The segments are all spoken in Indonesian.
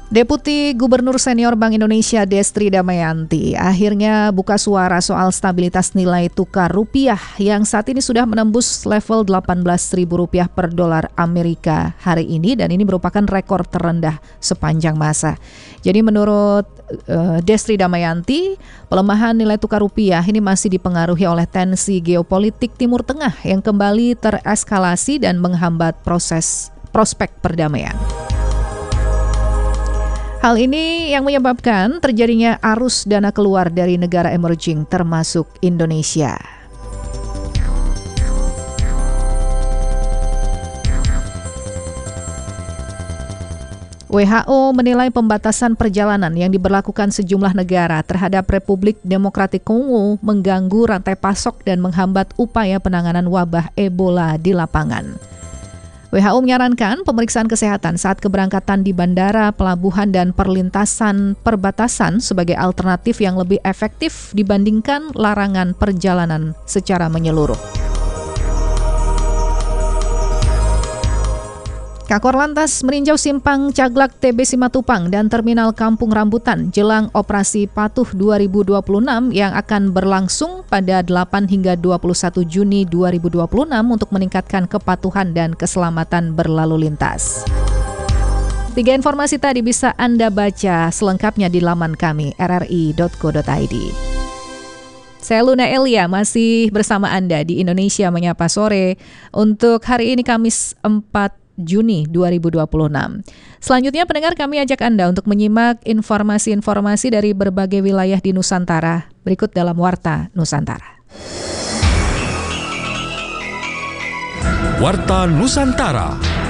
Deputi Gubernur Senior Bank Indonesia Destri Damayanti akhirnya buka suara soal stabilitas nilai tukar rupiah yang saat ini sudah menembus level Rp18.000 per dolar Amerika hari ini, dan ini merupakan rekor terendah sepanjang masa. Jadi menurut Destri Damayanti, pelemahan nilai tukar rupiah ini masih dipengaruhi oleh tensi geopolitik Timur Tengah yang kembali tereskalasi dan menghambat prospek perdamaian. Hal ini yang menyebabkan terjadinya arus dana keluar dari negara emerging termasuk Indonesia. WHO menilai pembatasan perjalanan yang diberlakukan sejumlah negara terhadap Republik Demokratik Kongo mengganggu rantai pasok dan menghambat upaya penanganan wabah Ebola di lapangan. WHO menyarankan pemeriksaan kesehatan saat keberangkatan di bandara, pelabuhan, dan perlintasan perbatasan sebagai alternatif yang lebih efektif dibandingkan larangan perjalanan secara menyeluruh. Kakor Lantas meninjau simpang Caglak TB Simatupang dan Terminal Kampung Rambutan jelang operasi Patuh 2026 yang akan berlangsung pada 8 hingga 21 Juni 2026 untuk meningkatkan kepatuhan dan keselamatan berlalu lintas. 3 informasi tadi bisa Anda baca selengkapnya di laman kami rri.co.id. Saya Luna Elia masih bersama Anda di Indonesia Menyapa Sore untuk hari ini Kamis 4 Juni 2026. Selanjutnya pendengar, kami ajak Anda untuk menyimak informasi-informasi dari berbagai wilayah di Nusantara berikut dalam Warta Nusantara. Warta Nusantara.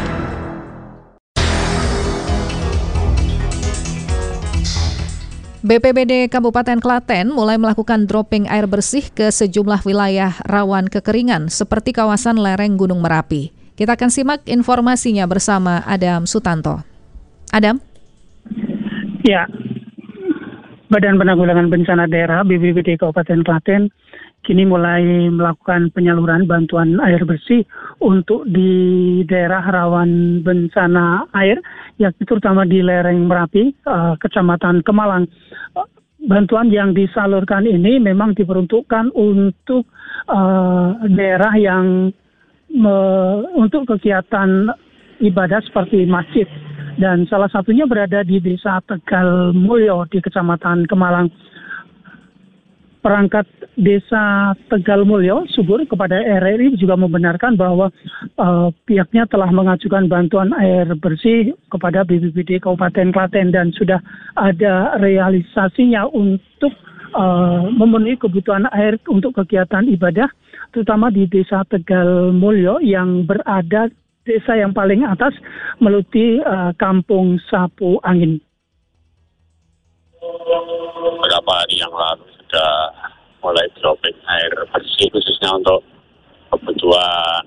BPBD Kabupaten Klaten mulai melakukan dropping air bersih ke sejumlah wilayah rawan kekeringan seperti kawasan lereng Gunung Merapi. Kita akan simak informasinya bersama Adam Sutanto. Adam? Ya, Badan Penanggulangan Bencana Daerah BPBD Kabupaten Klaten kini mulai melakukan penyaluran bantuan air bersih untuk di daerah rawan bencana air, yakni terutama di lereng Merapi, Kecamatan Kemalang. Bantuan yang disalurkan ini memang diperuntukkan untuk daerah yang untuk kegiatan ibadah seperti masjid, dan salah satunya berada di Desa Tegal Mulyo di Kecamatan Kemalang. Perangkat Desa Tegal Mulyo Subur kepada RRI juga membenarkan bahwa pihaknya telah mengajukan bantuan air bersih kepada BPBD Kabupaten Klaten dan sudah ada realisasinya untuk memenuhi kebutuhan air untuk kegiatan ibadah, terutama di Desa Tegal Mulyo yang berada desa yang paling atas meliputi Kampung Sapu Angin. Beberapa hari yang lalu sudah mulai dropping air bersih khususnya untuk kebutuhan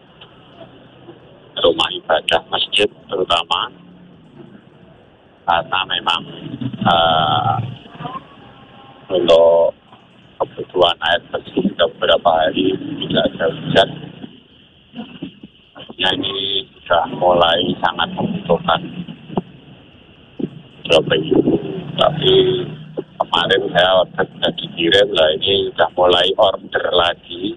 rumah ibadah masjid terutama, karena memang untuk kebutuhan air bersih sudah beberapa hari tidak ada hujan. Artinya ini sudah mulai sangat membutuhkan dropping. Tapi kemarin saya order sudah dikirim, ini sudah mulai order lagi.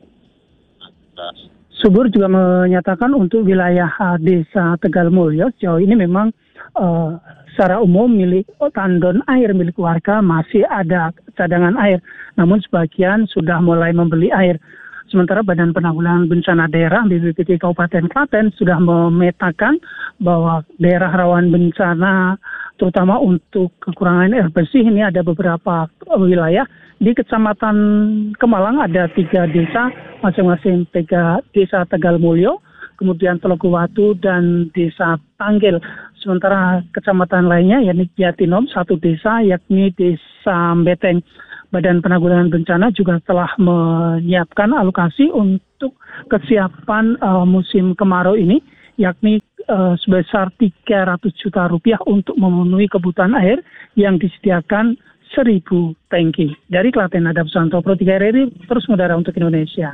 Subur juga menyatakan untuk wilayah Desa Tegal Mulyo sejauh ini memang secara umum milik tandon air milik warga masih ada cadangan air, namun sebagian sudah mulai membeli air. Sementara Badan Penanggulangan Bencana Daerah BPBD Kabupaten Klaten sudah memetakan bahwa daerah rawan bencana terutama untuk kekurangan air bersih ini ada beberapa wilayah. Di Kecamatan Kemalang ada 3 desa, masing-masing Desa Tegal Mulyo, kemudian Teloguwatu, dan Desa Tanggil. Sementara kecamatan lainnya yakni Jatinom, 1 desa yakni Desa Beteng. Badan Penanggulangan Bencana juga telah menyiapkan alokasi untuk kesiapan musim kemarau ini, yakni sebesar Rp300 juta untuk memenuhi kebutuhan air yang disediakan 1.000 tangki. Dari Klaten, Adam Sutanto, Pro 3 RRI, terus mengudara untuk Indonesia.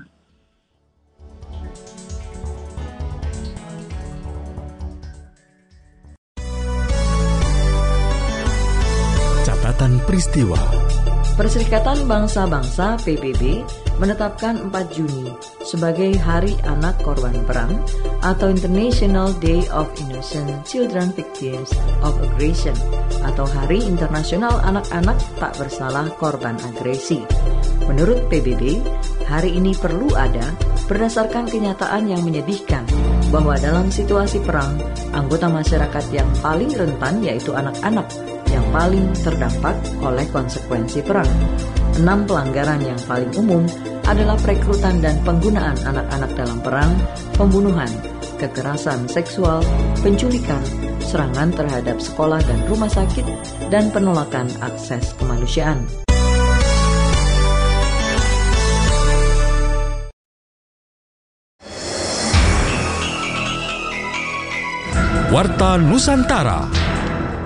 peristiwa. Perserikatan Bangsa-Bangsa PBB menetapkan 4 Juni sebagai Hari Anak Korban Perang atau International Day of Innocent Children Victims of Aggression atau Hari Internasional Anak-anak Tak Bersalah Korban Agresi. Menurut PBB, hari ini perlu ada berdasarkan kenyataan yang menyedihkan bahwa dalam situasi perang, anggota masyarakat yang paling rentan yaitu anak-anak yang paling terdampak oleh konsekuensi perang. 6 pelanggaran yang paling umum adalah perekrutan dan penggunaan anak-anak dalam perang, pembunuhan, kekerasan seksual, penculikan, serangan terhadap sekolah dan rumah sakit, dan penolakan akses kemanusiaan. Warta Nusantara.